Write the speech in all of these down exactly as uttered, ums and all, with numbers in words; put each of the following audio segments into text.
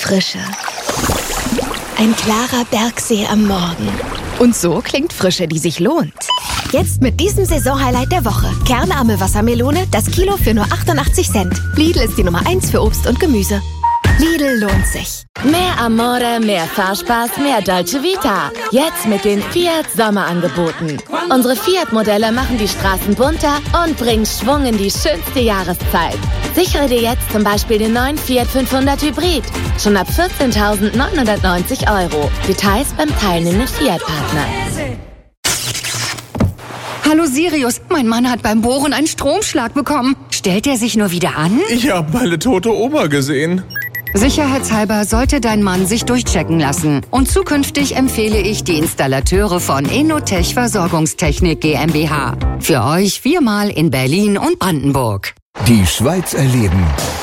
Frische. Ein klarer Bergsee am Morgen. Und so klingt Frische, die sich lohnt. Jetzt mit diesem Saisonhighlight der Woche. Kernarme Wassermelone, das Kilo für nur achtundachtzig Cent. Lidl ist die Nummer eins für Obst und Gemüse. Lidl lohnt sich. Mehr Amore, mehr Fahrspaß, mehr Dolce Vita. Jetzt mit den Fiat Sommerangeboten. Unsere Fiat-Modelle machen die Straßen bunter und bringen Schwung in die schönste Jahreszeit. Sichere dir jetzt zum Beispiel den neuen Fiat fünfhundert Hybrid. Schon ab vierzehntausendneunhundertneunzig Euro. Details beim teilnehmenden Fiat-Partner. Hallo Sirius, mein Mann hat beim Bohren einen Stromschlag bekommen. Stellt er sich nur wieder an? Ich habe meine tote Oma gesehen. Sicherheitshalber sollte dein Mann sich durchchecken lassen. Und zukünftig empfehle ich die Installateure von Enotech Versorgungstechnik GmbH. Für euch viermal in Berlin und Brandenburg. Die Schweiz erleben.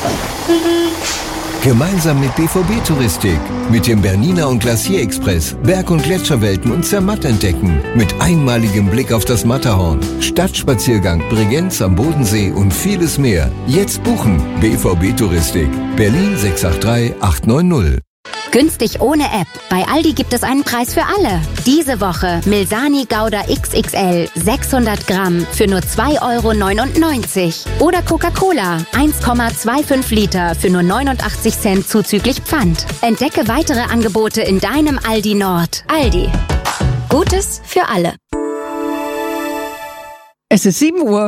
Gemeinsam mit B V B-Touristik. Mit dem Bernina und Glacier Express. Berg- und Gletscherwelten und Zermatt entdecken. Mit einmaligem Blick auf das Matterhorn. Stadtspaziergang, Bregenz am Bodensee und vieles mehr. Jetzt buchen. B V B-Touristik. Berlin sechs acht drei acht neun null. Günstig ohne App. Bei Aldi gibt es einen Preis für alle. Diese Woche Milsani Gouda X X L sechshundert Gramm für nur zwei Euro neunundneunzig. Oder Coca-Cola eins Komma fünfundzwanzig Liter für nur neunundachtzig Cent zuzüglich Pfand. Entdecke weitere Angebote in deinem Aldi Nord. Aldi. Gutes für alle. Es ist sieben Uhr.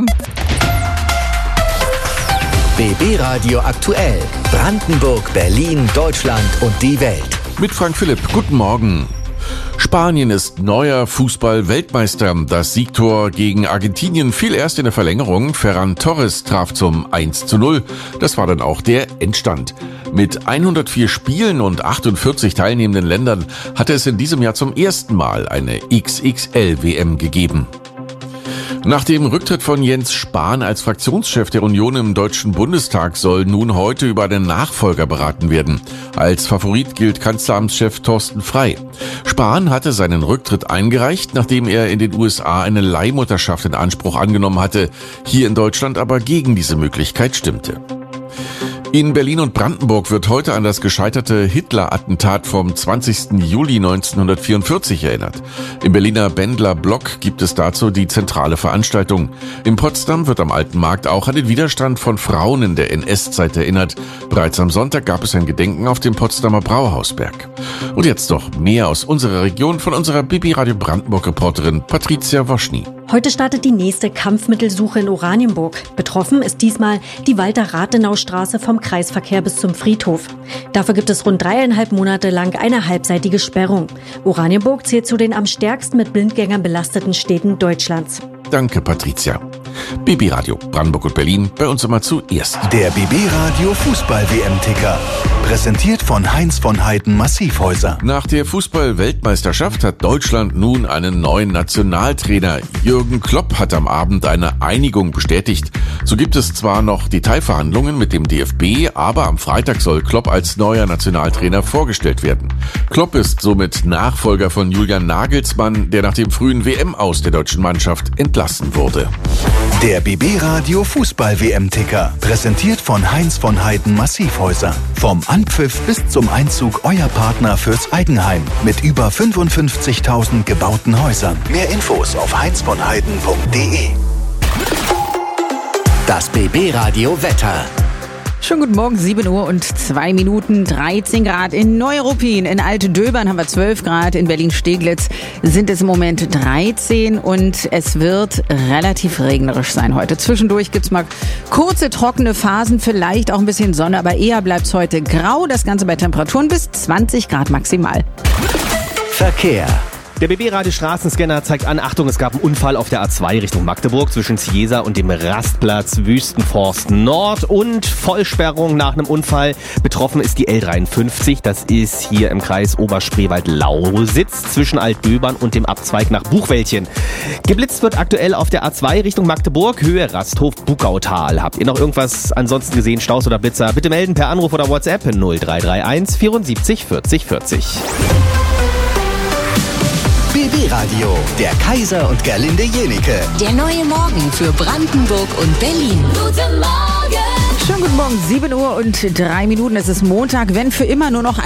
B B Radio aktuell. Brandenburg, Berlin, Deutschland und die Welt. Mit Frank Philipp. Guten Morgen. Spanien ist neuer Fußball-Weltmeister. Das Siegtor gegen Argentinien fiel erst in der Verlängerung. Ferran Torres traf zum eins zu null. Das war dann auch der Endstand. Mit hundertvier Spielen und achtundvierzig teilnehmenden Ländern hatte es in diesem Jahr zum ersten Mal eine X X L W M gegeben. Nach dem Rücktritt von Jens Spahn als Fraktionschef der Union im Deutschen Bundestag soll nun heute über einen Nachfolger beraten werden. Als Favorit gilt Kanzleramtschef Thorsten Frey. Spahn hatte seinen Rücktritt eingereicht, nachdem er in den U S A eine Leihmutterschaft in Anspruch angenommen hatte, hier in Deutschland aber gegen diese Möglichkeit stimmte. In Berlin und Brandenburg wird heute an das gescheiterte Hitler-Attentat vom zwanzigsten Juli neunzehnhundertvierundvierzig erinnert. Im Berliner Bendler Block gibt es dazu die zentrale Veranstaltung. In Potsdam wird am Alten Markt auch an den Widerstand von Frauen in der N S-Zeit erinnert. Bereits am Sonntag gab es ein Gedenken auf dem Potsdamer Brauhausberg. Und jetzt noch mehr aus unserer Region von unserer B B Radio Brandenburg-Reporterin Patricia Woschny. Heute startet die nächste Kampfmittelsuche in Oranienburg. Betroffen ist diesmal die Walter-Rathenau-Straße vom Kreisverkehr bis zum Friedhof. Dafür gibt es rund dreieinhalb Monate lang eine halbseitige Sperrung. Oranienburg zählt zu den am stärksten mit Blindgängern belasteten Städten Deutschlands. Danke, Patricia. B B Radio Brandenburg und Berlin, bei uns immer zuerst. Der B B Radio Fußball-W M-Ticker. Präsentiert von Heinz von Heiden Massivhäuser. Nach der Fußball-Weltmeisterschaft hat Deutschland nun einen neuen Nationaltrainer. Jürgen Klopp hat am Abend eine Einigung bestätigt. So gibt es zwar noch Detailverhandlungen mit dem D F B, aber am Freitag soll Klopp als neuer Nationaltrainer vorgestellt werden. Klopp ist somit Nachfolger von Julian Nagelsmann, der nach dem frühen W M-Aus der deutschen Mannschaft entlassen wurde. Der B B Radio Fußball-W M-Ticker. Präsentiert von Heinz von Heiden Massivhäuser. Vom Anpfiff bis zum Einzug euer Partner fürs Eigenheim. Mit über fünfundfünfzigtausend gebauten Häusern. Mehr Infos auf heinz von heiden punkt de. Das B B Radio Wetter. Schönen guten Morgen, sieben Uhr und zwei Minuten, dreizehn Grad in Neuruppin. In Altdöbern haben wir zwölf Grad, in Berlin-Steglitz sind es im Moment dreizehn und es wird relativ regnerisch sein heute. Zwischendurch gibt's mal kurze trockene Phasen, vielleicht auch ein bisschen Sonne, aber eher bleibt's heute grau. Das Ganze bei Temperaturen bis zwanzig Grad maximal. Verkehr. Der B B-Radio Straßenscanner zeigt an, Achtung, es gab einen Unfall auf der A zwei Richtung Magdeburg zwischen Ciesa und dem Rastplatz Wüstenforst Nord und Vollsperrung nach einem Unfall. Betroffen ist die L dreiundfünfzig, das ist hier im Kreis Oberspreewald-Lausitz zwischen Altdöbern und dem Abzweig nach Buchwäldchen. Geblitzt wird aktuell auf der A zwei Richtung Magdeburg, Höhe Rasthof-Bukautal. Habt ihr noch irgendwas ansonsten gesehen, Staus oder Blitzer? Bitte melden per Anruf oder WhatsApp null drei drei eins vierundsiebzig vierzig vierzig. B B-Radio, der Kaiser und Gerlinde Jenike. Der neue Morgen für Brandenburg und Berlin. Guten Morgen. Schönen guten Morgen, sieben Uhr und drei Minuten. Es ist Montag, wenn für immer nur noch